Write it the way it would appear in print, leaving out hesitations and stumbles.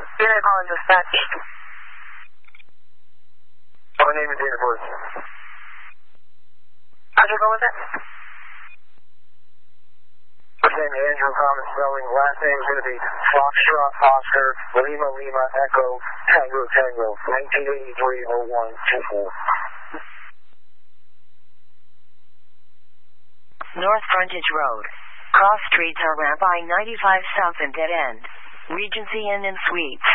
Unit calling dispatch. My name and date of birth. How'd you go with it? First name Andrew, common spelling. Last name is going to be Foxtrot Oscar Lima Lima Echo Tango Tango 1983-0124. North Frontage Road. Cross streets are ramp I-95 South and dead end. Regency Inn and Suites.